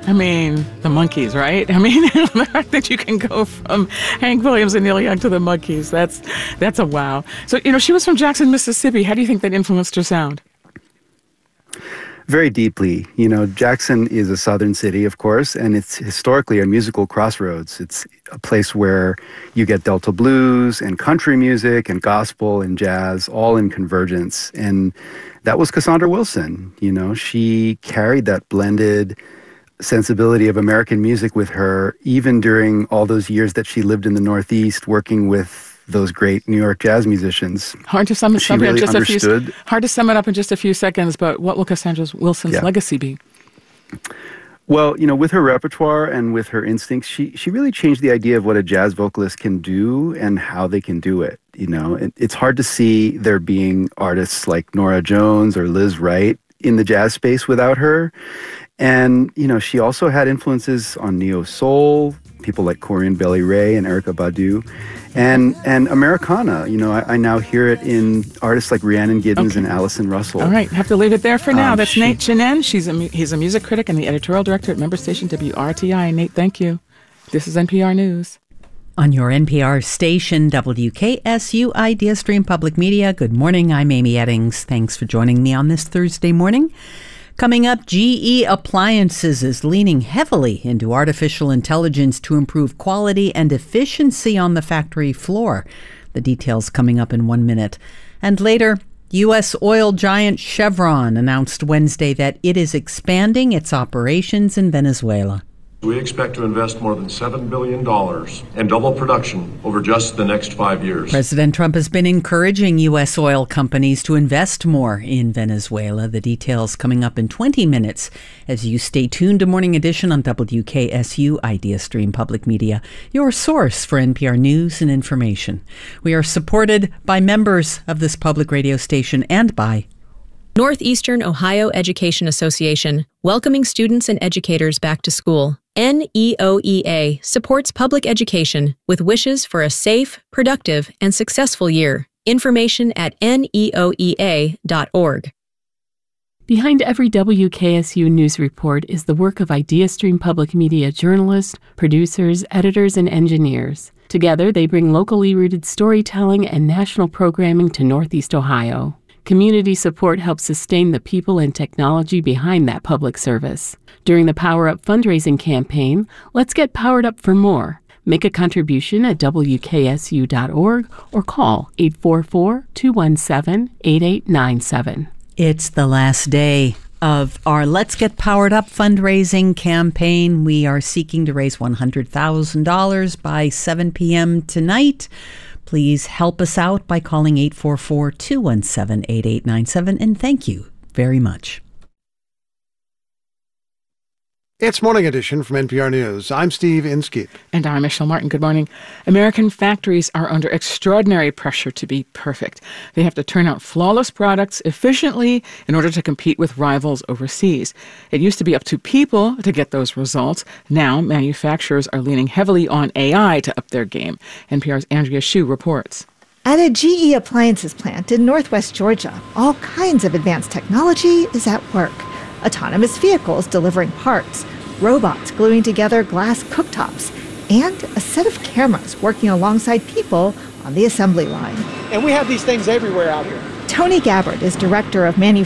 I mean, the Monkees, right? I mean, the fact that you can go from Hank Williams and Neil Young to the Monkees, that's a wow. So, she was from Jackson, Mississippi. How do you think that influenced her sound? Very deeply. Jackson is a southern city, of course, and it's historically a musical crossroads. It's a place where you get Delta blues and country music and gospel and jazz all in convergence. And that was Cassandra Wilson. She carried that blended sensibility of American music with her, even during all those years that she lived in the Northeast working with those great New York jazz musicians. Hard to sum it up really in just a few seconds, but what will Cassandra Wilson's legacy be? Well, with her repertoire and with her instincts, she really changed the idea of what a jazz vocalist can do and how they can do it. It's hard to see there being artists like Norah Jones or Liz Wright in the jazz space without her. And, she also had influences on neo-soul, people like Corian Bailey-Rae and Erykah Badu, and Americana. I now hear it in artists like Rhiannon Giddens and Allison Russell. All right, have to leave it there for now. That's Nate Chinen. He's a music critic and the editorial director at member station WRTI. Nate, thank you. This is NPR News. On your NPR station, WKSU Idea Stream Public Media. Good morning, I'm Amy Eddings. Thanks for joining me on this Thursday morning. Coming up, GE Appliances is leaning heavily into artificial intelligence to improve quality and efficiency on the factory floor. The details coming up in 1 minute. And later, U.S. oil giant Chevron announced Wednesday that it is expanding its operations in Venezuela. We expect to invest more than $7 billion and double production over just the next 5 years. President Trump has been encouraging U.S. oil companies to invest more in Venezuela. The details coming up in 20 minutes as you stay tuned to Morning Edition on WKSU Idea Stream Public Media, your source for NPR news and information. We are supported by members of this public radio station and by Northeastern Ohio Education Association, welcoming students and educators back to school. NEOEA supports public education with wishes for a safe, productive, and successful year. Information at neoea.org. Behind every WKSU news report is the work of IdeaStream Public Media journalists, producers, editors, and engineers. Together, they bring locally rooted storytelling and national programming to Northeast Ohio. Community support helps sustain the people and technology behind that public service. During the Power Up fundraising campaign, let's get powered up for more. Make a contribution at WKSU.org or call 844-217-8897. It's the last day of our Let's Get Powered Up fundraising campaign. We are seeking to raise $100,000 by 7 p.m. tonight. Please help us out by calling 844-217-8897, and thank you very much. It's Morning Edition from NPR News. I'm Steve Inskeep. And I'm Michelle Martin. Good morning. American factories are under extraordinary pressure to be perfect. They have to turn out flawless products efficiently in order to compete with rivals overseas. It used to be up to people to get those results. Now, manufacturers are leaning heavily on AI to up their game. NPR's Andrea Hsu reports. At a GE Appliances plant in northwest Georgia, all kinds of advanced technology is at work. Autonomous vehicles delivering parts, robots gluing together glass cooktops, and a set of cameras working alongside people on the assembly line. And we have these things everywhere out here. Tony Gabbard is director of